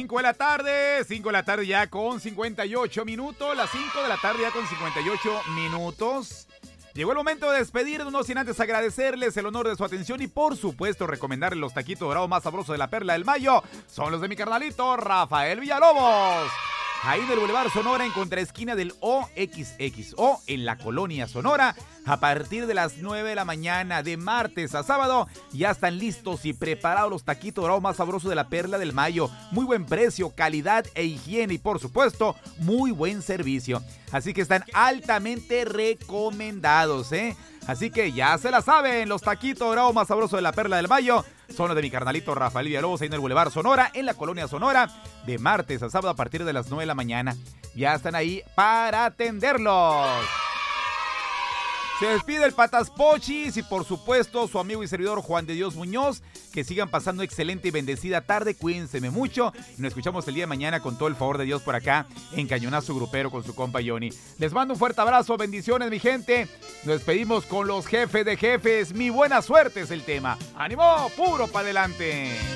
5 de la tarde, 5 de la tarde ya con 58 minutos, las 5 de la tarde ya con 58 minutos. Llegó el momento de despedirnos, sin antes agradecerles el honor de su atención y por supuesto recomendarles los taquitos dorados más sabrosos de la Perla del Mayo. Son los de mi carnalito Rafael Villalobos. Ahí en el Boulevard Sonora, en contraesquina del OXXO, en la Colonia Sonora, a partir de las 9 de la mañana, de martes a sábado, ya están listos y preparados los taquitos dorados más sabrosos de la Perla del Mayo. Muy buen precio, calidad e higiene y, por supuesto, muy buen servicio. Así que están altamente recomendados, ¿eh? Así que ya se la saben, los taquitos dorados más sabrosos de la Perla del Mayo son los de mi carnalito Rafael Villalobos, ahí en el Boulevard Sonora, en la Colonia Sonora, de martes a sábado a partir de las 9 de la mañana. Ya están ahí para atenderlos. Se despide el Patas Pochis y por supuesto su amigo y servidor Juan de Dios Muñoz. Que sigan pasando excelente y bendecida tarde, cuídense mucho. Nos escuchamos el día de mañana con todo el favor de Dios por acá en Cañonazo Grupero con su compa Johnny. Les mando un fuerte abrazo, bendiciones mi gente. Nos despedimos con los jefes de jefes. Mi buena suerte es el tema. ¡Ánimo! ¡Puro para adelante!